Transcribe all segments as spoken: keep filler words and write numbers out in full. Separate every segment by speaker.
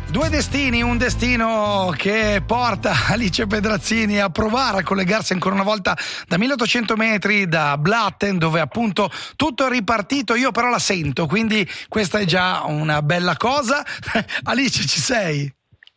Speaker 1: Due destini, un destino che porta Alice Pedrazzini a provare a collegarsi ancora una volta da milleottocento metri da Blatten, dove appunto tutto è ripartito. Io però la sento, quindi questa è già una bella cosa. Alice, ci sei?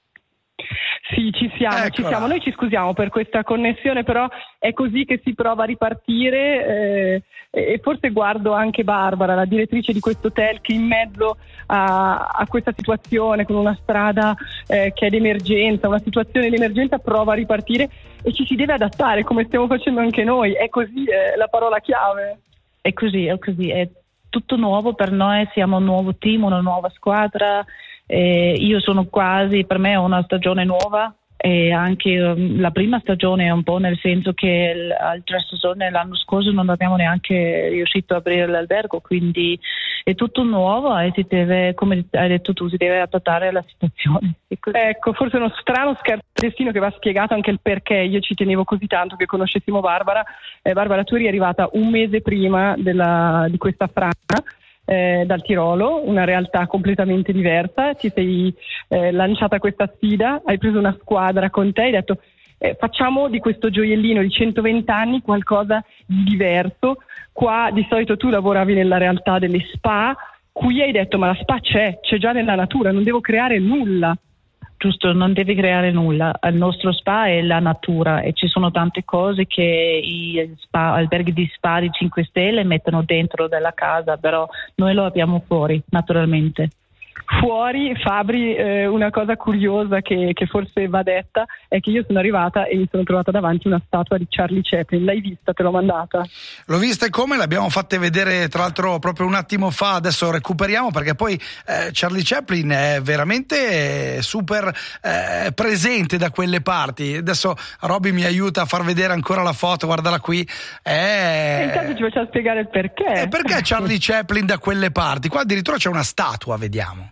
Speaker 2: Sì, ci siamo, Eccola. ci siamo. Noi ci scusiamo per questa connessione, però è così che si prova a ripartire eh, e forse guardo anche Barbara, la direttrice di questo hotel, che in mezzo a, a questa situazione, con una strada eh, che è d'emergenza, una situazione di emergenza, prova a ripartire e ci si deve adattare, come stiamo facendo anche noi. È così, è la parola chiave.
Speaker 3: È così, è così, è tutto nuovo per noi, siamo un nuovo team, una nuova squadra. Eh, io sono quasi, per me è una stagione nuova e anche um, la prima stagione è un po', nel senso che l'altra stagione l'anno scorso non abbiamo neanche riuscito a aprire l'albergo, quindi è tutto nuovo e si deve, come hai detto tu, si deve adattare alla situazione.
Speaker 2: Ecco, forse uno strano scherzo di destino che va spiegato anche il perché io ci tenevo così tanto che conoscessimo Barbara. Eh, Barbara, tu eri arrivata un mese prima della, di questa frana Eh, dal Tirolo, una realtà completamente diversa. Ti sei eh, lanciata questa sfida, hai preso una squadra con te, hai detto eh, facciamo di questo gioiellino di centoventi anni qualcosa di diverso. Qua di solito tu lavoravi nella realtà delle spa, qui hai detto ma la spa c'è, c'è già nella natura, non devo creare nulla.
Speaker 3: Giusto, non devi creare nulla. Il nostro spa è la natura e ci sono tante cose che i spa, alberghi di spa di cinque stelle mettono dentro della casa, però noi lo abbiamo fuori, naturalmente.
Speaker 2: Fuori, Fabri, eh, una cosa curiosa che, che forse va detta è che io sono arrivata e mi sono trovata davanti una statua di Charlie Chaplin. L'hai vista? Te l'ho mandata?
Speaker 1: L'ho vista, e come? L'abbiamo fatte vedere tra l'altro proprio un attimo fa. Adesso recuperiamo, perché poi eh, Charlie Chaplin è veramente super eh, presente da quelle parti. Adesso Robby mi aiuta a far vedere ancora la foto, guardala qui. È...
Speaker 2: E intanto ci facciamo spiegare il perché.
Speaker 1: Eh, perché Charlie Chaplin da quelle parti? Qua addirittura c'è una statua, vediamo.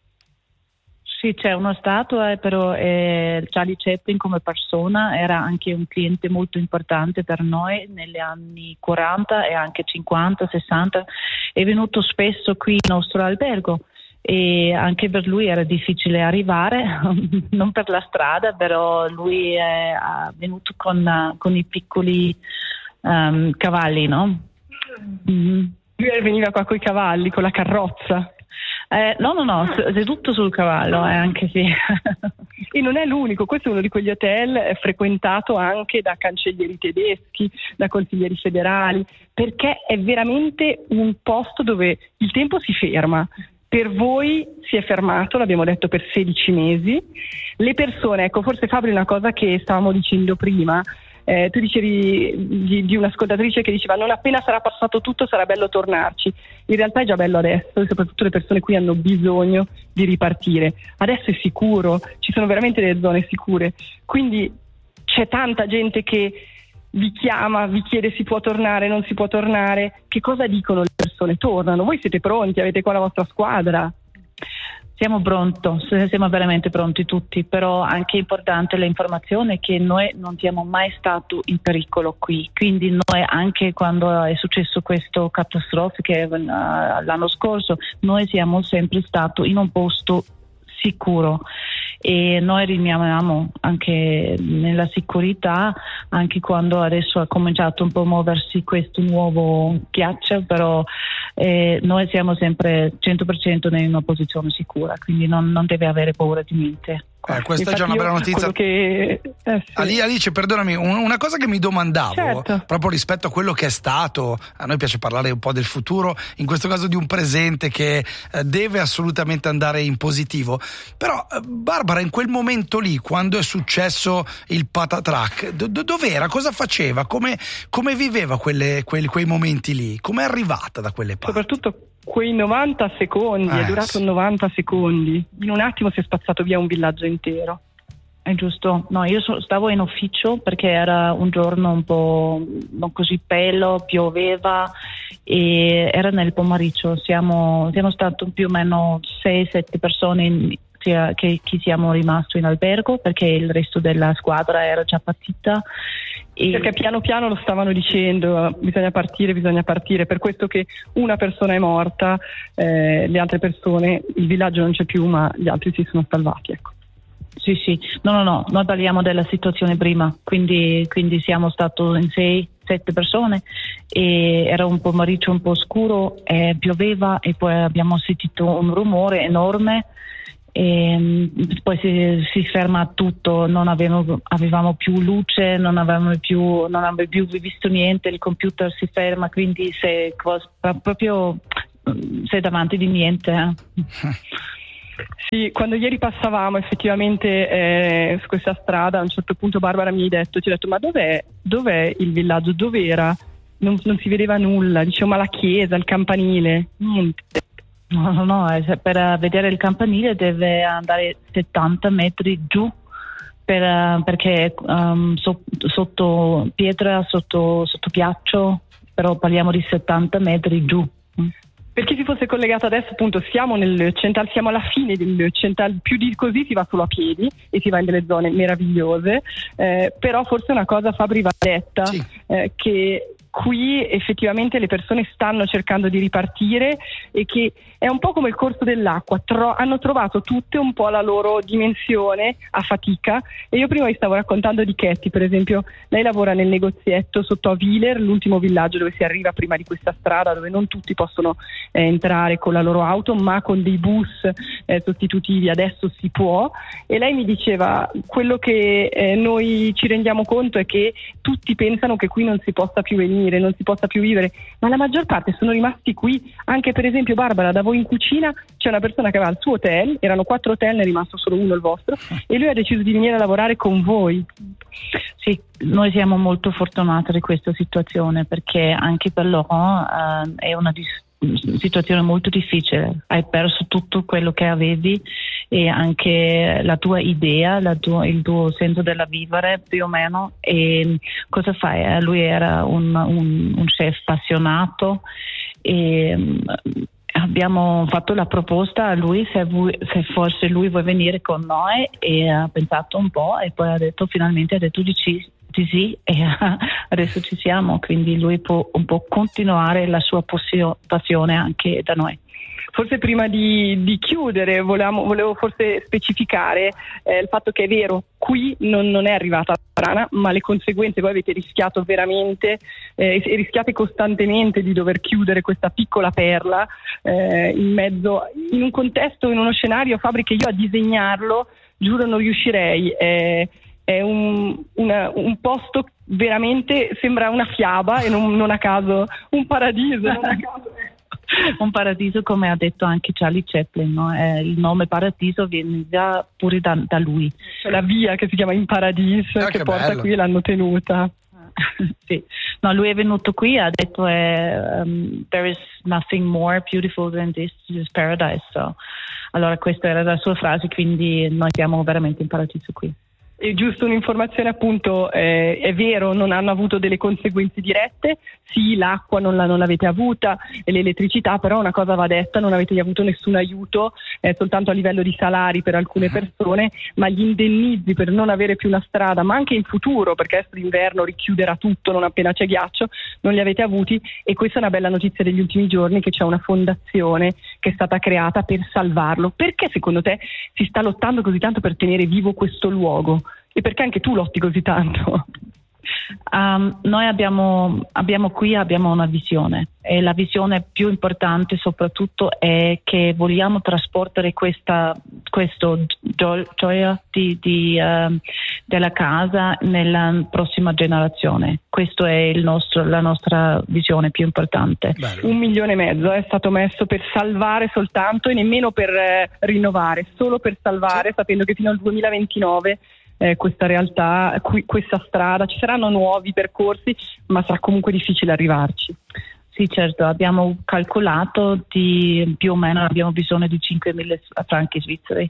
Speaker 3: Sì, c'è una statua, però eh, Charlie Chaplin come persona era anche un cliente molto importante per noi negli anni quaranta e anche cinquanta, sessanta. È venuto spesso qui in nostro albergo e anche per lui era difficile arrivare, non per la strada, però lui è venuto con, con i piccoli um, cavalli, no?
Speaker 2: Mm-hmm. Lui veniva qua con i cavalli, con la carrozza.
Speaker 3: Eh, no, no, no, seduto sul cavallo, eh, anche sì.
Speaker 2: E non è l'unico, questo è uno di quegli hotel eh, frequentato anche da cancellieri tedeschi, da consiglieri federali, perché è veramente un posto dove il tempo si ferma. Per voi si è fermato, l'abbiamo detto, per sedici mesi. Le persone, ecco, forse Fabri, una cosa che stavamo dicendo prima, Eh, tu dicevi di, di un'ascoltatrice che diceva non appena sarà passato tutto sarà bello tornarci. In realtà è già bello adesso, e soprattutto le persone qui hanno bisogno di ripartire. Adesso è sicuro, ci sono veramente delle zone sicure, quindi c'è tanta gente che vi chiama, vi chiede si può tornare, non si può tornare. Che cosa dicono le persone? Tornano? Voi siete pronti? Avete qua la vostra squadra?
Speaker 3: Siamo pronti, siamo veramente pronti tutti, però anche importante l'informazione che noi non siamo mai stati in pericolo qui, quindi noi anche quando è successo questo catastrofe che uh, l'anno scorso, noi siamo sempre stati in un posto sicuro e noi rimaniamo anche nella sicurezza anche quando adesso ha cominciato un po' a muoversi questo nuovo ghiaccio, però eh, noi siamo sempre cento per cento in una posizione sicura, quindi non, non deve avere paura di niente.
Speaker 1: Eh, questa Infatti è già una bella notizia.
Speaker 2: Che... Eh, sì.
Speaker 1: Alice, perdonami, una cosa che mi domandavo,
Speaker 2: certo,
Speaker 1: proprio rispetto a quello che è stato, a noi piace parlare un po' del futuro, in questo caso di un presente che eh, deve assolutamente andare in positivo, però eh, Barbara in quel momento lì, quando è successo il patatrack, do- dov'era? Cosa faceva? Come, come viveva quelle, quei, quei momenti lì? Come è arrivata da quelle parti?
Speaker 2: Soprattutto quei novanta secondi, eh, è durato sì. novanta secondi, in un attimo si è spazzato via un villaggio intero.
Speaker 3: È giusto, no, io so, stavo in ufficio perché era un giorno un po' non così bello, pioveva e era nel pomeriggio, siamo, siamo stati più o meno sei sette persone in, che, che siamo rimasti in albergo perché il resto della squadra era già partita
Speaker 2: E... Perché piano piano lo stavano dicendo, bisogna partire, bisogna partire, per questo che una persona è morta, eh, le altre persone, il villaggio non c'è più, ma gli altri si sono salvati, ecco.
Speaker 3: Sì, sì, no, no, no, noi parliamo della situazione prima, quindi, quindi siamo stati in sei, sette persone e era un pomeriggio un po' scuro, e pioveva e poi abbiamo sentito un rumore enorme e poi si, si ferma tutto, non avevamo, avevamo più luce, non avevamo più, non avevamo più visto niente, il computer si ferma, quindi sei proprio sei davanti di niente. Eh.
Speaker 2: Sì, quando ieri passavamo effettivamente eh, su questa strada, a un certo punto Barbara mi ha detto, ti ho detto ma dov'è, dov'è il villaggio, dov'era? Non, non si vedeva nulla, dicevo ma la chiesa, il campanile, niente.
Speaker 3: No, no, no, per vedere il campanile deve andare settanta metri giù per, perché um, so, sotto pietra, sotto, sotto ghiaccio, però parliamo di settanta metri giù.
Speaker 2: Per chi si fosse collegato adesso, appunto, siamo nel Cental, siamo alla fine del Cental, più di così si va solo a piedi e si va in delle zone meravigliose, eh, però forse una cosa Fabri va detta, sì. eh, che qui effettivamente le persone stanno cercando di ripartire e che è un po' come il corso dell'acqua, tro- hanno trovato tutte un po' la loro dimensione a fatica e io prima vi stavo raccontando di Katy, per esempio, lei lavora nel negozietto sotto a Wieler, l'ultimo villaggio dove si arriva prima di questa strada dove non tutti possono eh, entrare con la loro auto ma con dei bus eh, sostitutivi adesso si può e lei mi diceva quello che eh, noi ci rendiamo conto è che tutti pensano che qui non si possa più venire, non si possa più vivere, ma la maggior parte sono rimasti qui, anche per esempio Barbara, da voi in cucina c'è una persona che aveva il suo hotel, erano quattro hotel, ne è rimasto solo uno il vostro e lui ha deciso di venire a lavorare con voi.
Speaker 3: Sì, noi siamo molto fortunati di questa situazione perché anche per loro uh, è una dis- situazione molto difficile, hai perso tutto quello che avevi e anche la tua idea, la tua, il tuo senso della vivere più o meno e cosa fai? Lui era un, un, un chef appassionato e abbiamo fatto la proposta a lui se, lui se forse lui vuole venire con noi e ha pensato un po' e poi ha detto finalmente ha detto di sì, di sì e adesso ci siamo, quindi lui può un po' continuare la sua passione anche da noi.
Speaker 2: Forse prima di, di chiudere volevamo, volevo forse specificare eh, il fatto che è vero, qui non, non è arrivata la rana, ma le conseguenze voi avete rischiato veramente eh, e rischiate costantemente di dover chiudere questa piccola perla eh, in mezzo, in un contesto, in uno scenario, Fabri, che io a disegnarlo giuro non riuscirei. Eh, è un, una, un posto veramente, sembra una fiaba e non, non a caso un paradiso, non a caso.
Speaker 3: Un paradiso come ha detto anche Charlie Chaplin, no? eh, il nome paradiso viene già pure da, da lui.
Speaker 2: C'è la via che si chiama In Paradiso ah, che, che porta bello. Qui e l'hanno tenuta.
Speaker 3: Sì. No, lui è venuto qui e ha detto eh, um, there is nothing more beautiful than this, this paradise. So, allora questa era la sua frase, quindi noi siamo veramente in paradiso qui.
Speaker 2: E giusto un'informazione appunto, eh, è vero, non hanno avuto delle conseguenze dirette, sì, l'acqua non, la, non l'avete avuta, e l'elettricità, però una cosa va detta, non avete avuto nessun aiuto, eh, soltanto a livello di salari per alcune persone, ma gli indennizi per non avere più una strada, ma anche in futuro, perché adesso l'inverno richiuderà tutto non appena c'è ghiaccio, non li avete avuti e questa è una bella notizia degli ultimi giorni, che c'è una fondazione che è stata creata per salvarlo. Perché secondo te si sta lottando così tanto per tenere vivo questo luogo? E perché anche tu lotti così tanto?
Speaker 3: Um, noi abbiamo, abbiamo qui abbiamo una visione e la visione più importante soprattutto è che vogliamo trasportare questa questo gio- gioia di, di, uh, della casa nella prossima generazione. Questo è il nostro, la nostra visione più importante.
Speaker 2: Bello. Un milione e mezzo è stato messo per salvare soltanto e nemmeno per eh, rinnovare, solo per salvare, sì. Sapendo che fino al duemilaventinove Eh, questa realtà, qui, questa strada, ci saranno nuovi percorsi, ma sarà comunque difficile arrivarci.
Speaker 3: Sì, certo, abbiamo calcolato di più o meno abbiamo bisogno di cinquemila franchi svizzeri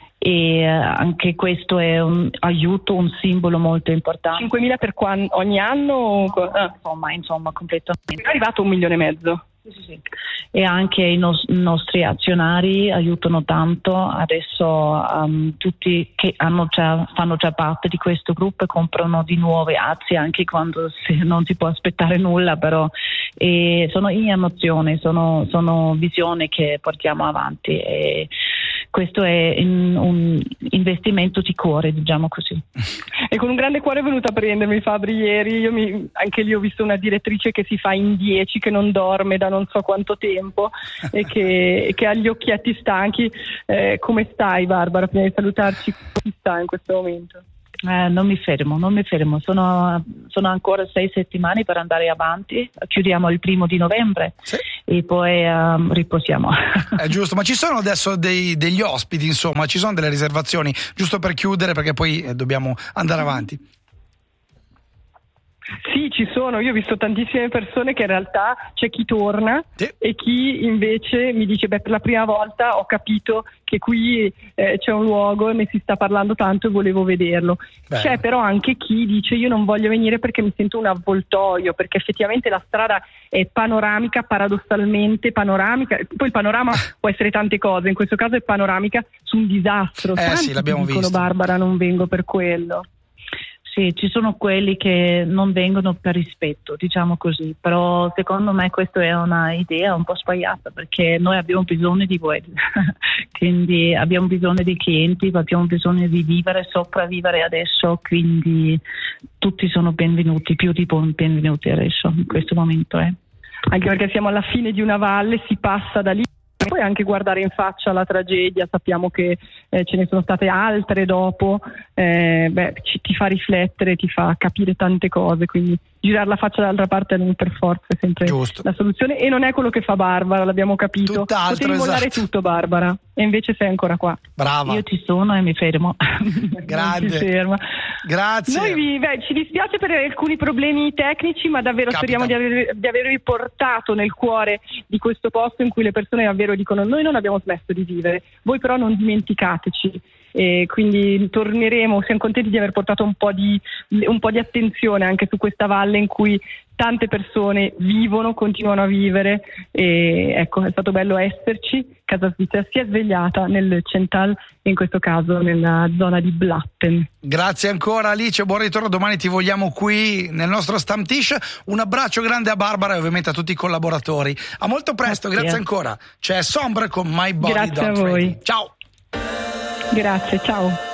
Speaker 3: e uh, anche questo è un aiuto, un simbolo molto importante.
Speaker 2: cinquemila per quan- ogni anno?
Speaker 3: Ah. Insomma, insomma, completamente.
Speaker 2: È arrivato un milione e mezzo.
Speaker 3: Sì, sì. E anche i, nos- i nostri azionari aiutano tanto. Adesso um, tutti che hanno già, fanno già parte di questo gruppo comprano di nuove azioni anche quando si, non si può aspettare nulla, però e sono in emozione, sono, sono visioni che portiamo avanti e questo è in, un investimento di cuore, diciamo così.
Speaker 2: E con un grande cuore è venuta a prendermi Fabri ieri. Io mi, anche lì ho visto una direttrice che si fa in dieci, che non dorme da non so quanto tempo e che, e che ha gli occhietti stanchi. Eh, come stai, Barbara? Prima di salutarci, come stai in questo momento?
Speaker 3: Eh, non mi fermo, non mi fermo, sono, sono ancora sei settimane per andare avanti, chiudiamo il primo di novembre sì. E poi um, riposiamo.
Speaker 1: È giusto, ma ci sono adesso dei, degli ospiti, insomma, ci sono delle riservazioni, giusto per chiudere perché poi eh, dobbiamo andare avanti.
Speaker 2: Sì, ci sono, io ho visto tantissime persone che in realtà c'è chi torna sì. E chi invece mi dice beh per la prima volta ho capito che qui eh, c'è un luogo e ne si sta parlando tanto e volevo vederlo. Beh. C'è però anche chi dice io non voglio venire perché mi sento un avvoltoio, perché effettivamente la strada è panoramica, paradossalmente panoramica, poi il panorama può essere tante cose, in questo caso è panoramica su un disastro.
Speaker 1: Eh
Speaker 2: Tanti
Speaker 1: sì, l'abbiamo
Speaker 2: dicono
Speaker 1: visto.
Speaker 2: Barbara non vengo per quello.
Speaker 3: Sì, ci sono quelli che non vengono per rispetto, diciamo così, però secondo me questa è una idea un po' sbagliata perché noi abbiamo bisogno di voi, quindi abbiamo bisogno di clienti, abbiamo bisogno di vivere, sopravvivere adesso, quindi tutti sono benvenuti, più di benvenuti adesso in questo momento. Eh.
Speaker 2: Anche perché siamo alla fine di una valle, si passa da lì. Poi anche guardare in faccia la tragedia, sappiamo che eh, ce ne sono state altre dopo, eh, beh, ci, ti fa riflettere, ti fa capire tante cose, quindi girare la faccia dall'altra parte non per forza è sempre giusto. La soluzione e non è quello che fa Barbara, l'abbiamo capito.
Speaker 1: Tutt'altro,
Speaker 2: potevi mollare
Speaker 1: esatto.
Speaker 2: tutto Barbara e invece sei ancora qua.
Speaker 1: Brava.
Speaker 3: Io ci sono e mi fermo.
Speaker 1: Grande.
Speaker 2: si ferma.
Speaker 1: Grazie.
Speaker 2: Noi vi, beh, ci dispiace per alcuni problemi tecnici, ma davvero Capita. speriamo di, aver, di avervi portato nel cuore di questo posto in cui le persone davvero dicono noi non abbiamo smesso di vivere, voi però non dimenticateci. E quindi torneremo, siamo contenti di aver portato un po' di un po' di attenzione anche su questa valle in cui tante persone vivono, continuano a vivere e ecco è stato bello esserci. Casa Svizzera si è svegliata nel Cental e in questo caso nella zona di Blatten.
Speaker 1: Grazie ancora Alice, buon ritorno, domani ti vogliamo qui nel nostro Stammtisch. Un abbraccio grande a Barbara e ovviamente a tutti i collaboratori. A molto presto, grazie, grazie ancora. C'è Sombre con My Body
Speaker 2: Grazie
Speaker 1: Don't
Speaker 2: a voi.
Speaker 1: Ready. Ciao.
Speaker 2: Grazie, ciao.